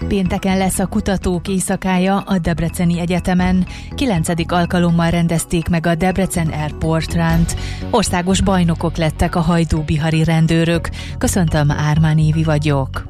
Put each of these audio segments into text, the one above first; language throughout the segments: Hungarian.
Pénteken lesz a kutatók éjszakája a Debreceni Egyetemen. 9. alkalommal rendezték meg a Debrecen Airport Runt. Országos bajnokok lettek a hajdúbihari rendőrök. Köszöntöm, Ármán Évi vagyok.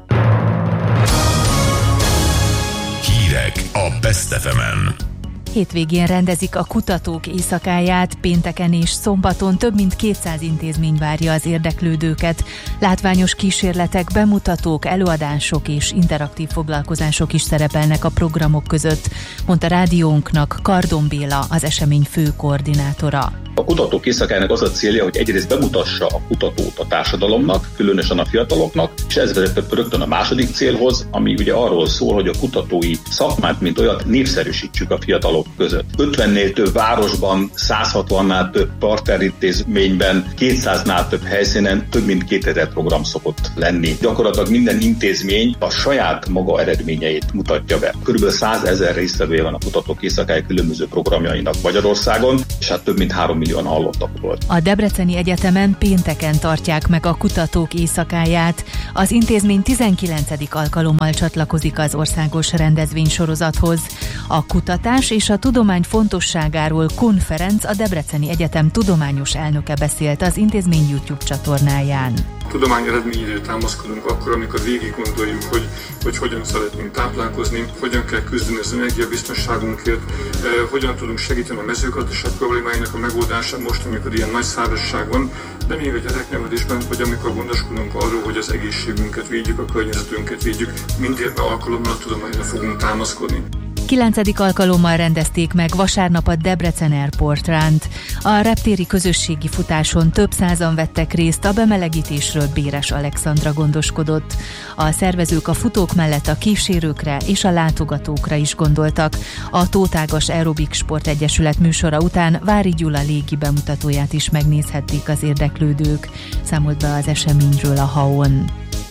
Hírek a Best FM-en. Hétvégén rendezik a kutatók éjszakáját, pénteken és szombaton több mint 200 intézmény várja az érdeklődőket. Látványos kísérletek, bemutatók, előadások és interaktív foglalkozások is szerepelnek a programok között, mondta rádiónknak Kardon Béla, az esemény fő koordinátora. A kutatók éjszakájának az a célja, hogy egyrészt bemutassa a kutatót a társadalomnak, különösen a fiataloknak, és ez vezetett rögtön a második célhoz, ami ugye arról szól, hogy a kutatói szakmát, mint olyat népszerűsítsük a fiatalok között. 50-nél több városban, 160-nál több partnerintézményben, 200-nál több helyszínen több mint 2000 program szokott lenni. Gyakorlatilag minden intézmény a saját maga eredményeit mutatja be. Körülbelül 100 000 résztvevője van a kutatók éjszakája különböző programjainak Magyarországon, és hát több mint 3 millióan hallottak volt. A Debreceni Egyetemen pénteken tartják meg a kutatók éjszakáját. Az intézmény 19. alkalommal csatlakozik az országos rendezvénysorozathoz. A kutatás és a tudomány fontosságáról Kun Ferenc, a Debreceni Egyetem tudományos elnöke beszélt az intézmény YouTube csatornáján. Tudomány eredményére támaszkodunk akkor, amikor végig gondoljuk, hogy hogyan szeretnénk táplálkozni, hogyan kell küzdeni az energiabiztonságunkért, hogyan tudunk segíteni a mezőgazdaság problémáinak a megoldásán most, amikor ilyen nagy szárazság van, de még a gyereknevelésben, vagy amikor gondoskodunk arról, hogy az egészségünket védjük, a környezetünket védjük, mindérben alkalommal a tudományra fogunk támaszkodni. 9. alkalommal rendezték meg vasárnap a Debrecen Airport Runt. A reptéri közösségi futáson több százan vettek részt, a bemelegítésről Béres Alexandra gondoskodott. A szervezők a futók mellett a kísérőkre és a látogatókra is gondoltak. A Tótágas Aerobik Sportegyesület műsora után Vári Gyula légi bemutatóját is megnézhették az érdeklődők, számolt be az eseményről a HAON.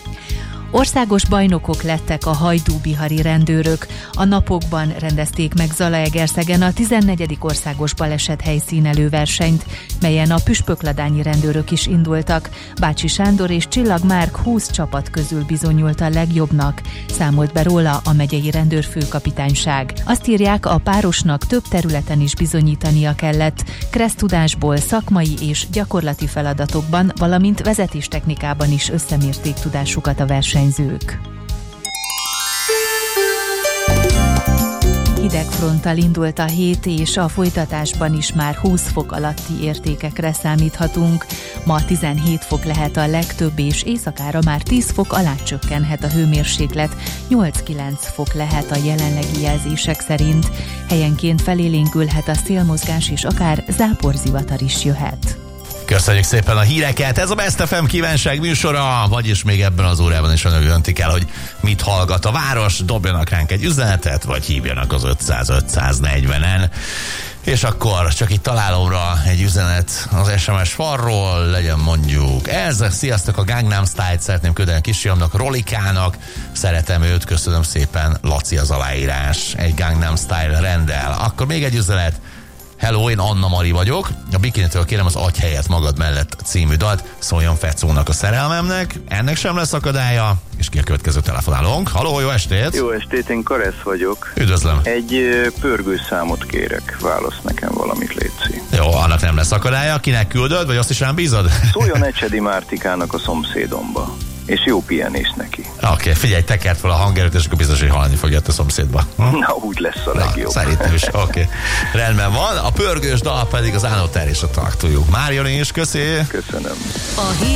Országos bajnokok lettek a hajdúbihari rendőrök. A napokban rendezték meg Zalaegerszegen a 14. országos baleset helyszínelő versenyt, melyen a püspökladányi rendőrök is indultak. Bácsi Sándor és Csillag Márk 20 csapat közül bizonyult a legjobbnak, számolt be róla a megyei rendőrfőkapitányság. Azt írják, a párosnak több területen is bizonyítania kellett, kressztudásból, szakmai és gyakorlati feladatokban, valamint vezetéstechnikában is összemérték tudásukat a versenyzők. Hidegfronttal indult a hét, és a folytatásban is már 20 fok alatti értékekre számíthatunk. Ma 17 fok lehet a legtöbb, és éjszakára már 10 fok alá csökkenhet a hőmérséklet, 8-9 fok lehet a jelenlegi jelzések szerint. Helyenként felélénkülhet a szélmozgás, és akár záporzivatar is jöhet. Köszönjük szépen a híreket, ez a Best FM kívánság műsora, vagyis még ebben az órában is önök döntik el, hogy mit hallgat a város, dobjanak ránk egy üzenetet, vagy hívjanak az 500-540-en. És akkor csak itt találom rá egy üzenet az SMS falról, legyen mondjuk ez, sziasztok, a Gangnam Style-t szeretném küldeni a kisfiamnak, Rolikának, szeretem őt, köszönöm szépen, Laci az aláírás, egy Gangnam Style rendel. Akkor még egy üzenet, hello, én Anna Mari vagyok. A Bikinitől kérem az Adj helyet magad mellett című dalt, szóljon Fecónak a szerelmemnek. Ennek sem lesz akadálya. És ki a következő telefonálónk? Halló, jó estét! Jó estét, én Karesz vagyok. Üdvözlöm! Egy pörgőszámot kérek, válasz nekem valamit, létszi. Jó, annak nem lesz akadálya. Kinek küldöd, vagy azt is rám bízod? Szóljon Ecsedi Mártikának, a szomszédomba. És jó pihenés neki. Oké, figyelj, tekert fel a hangerőt, és akkor biztos, hogy hallani fogja a szomszédba. Na, úgy lesz a legjobb. Szerintem is, oké. Rendben van. A pörgős dal pedig az Ánóter és a Traktorjuk. Már jön is, köszi! Köszönöm. A